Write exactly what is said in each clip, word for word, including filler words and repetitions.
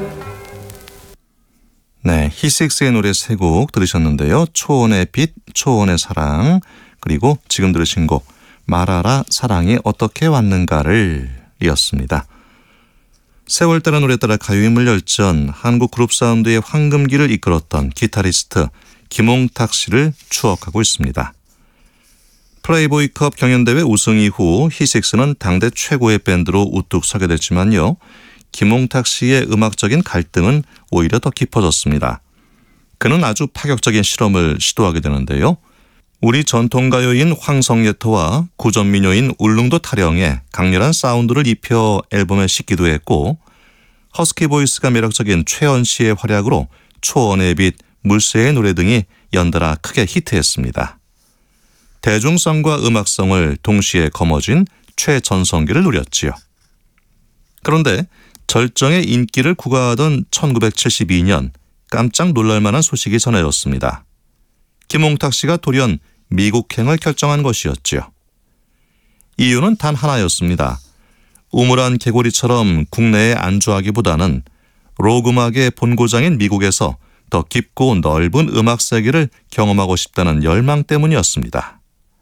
네, 히식스의 노래 세 곡 들으셨는데요. 초원의 빛, 초원의 사랑, 그리고 지금 들으신 곡 말하라 사랑이 어떻게 왔는가를 이었습니다. 세월 따라 노래 따라 가요의 물열전, 한국 그룹 사운드의 황금기를 이끌었던 기타리스트 김홍탁 씨를 추억하고 있습니다. 플레이보이컵 경연대회 우승 이후 히식스는 당대 최고의 밴드로 우뚝 서게 됐지만요. 김홍탁 씨의 음악적인 갈등은 오히려 더 깊어졌습니다. 그는 아주 파격적인 실험을 시도하게 되는데요. 우리 전통가요인 황성예토와 구전민요인 울릉도 타령에 강렬한 사운드를 입혀 앨범에 싣기도 했고, 허스키 보이스가 매력적인 최연 씨의 활약으로 초원의 빛, 물새의 노래 등이 연달아 크게 히트했습니다. 대중성과 음악성을 동시에 거머쥔 최전성기를 누렸지요. 그런데 절정의 인기를 구가하던 천구백칠십이 년 깜짝 놀랄만한 소식이 전해졌습니다. 김홍탁 씨가 돌연 미국행을 결정한 것이었지요. 이유는 단 하나였습니다. 우물안 개구리처럼 국내에 안주하기보다는 록 음악의 본고장인 미국에서 더 깊고 넓은 음악 세계를 경험하고 싶다는 열망 때문이었습니다.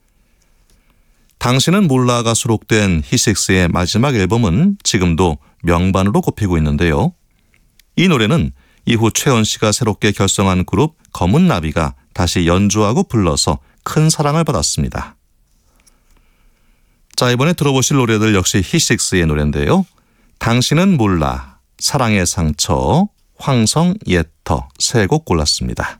당신은 몰라가 수록된 히식스의 마지막 앨범은 지금도 명반으로 꼽히고 있는데요. 이 노래는 이후 최연 씨가 새롭게 결성한 그룹 검은 나비가 다시 연주하고 불러서 큰 사랑을 받았습니다. 자, 이번에 들어보실 노래들 역시 히식스의 노래인데요. 당신은 몰라, 사랑의 상처, 황성예터 세 곡 골랐습니다.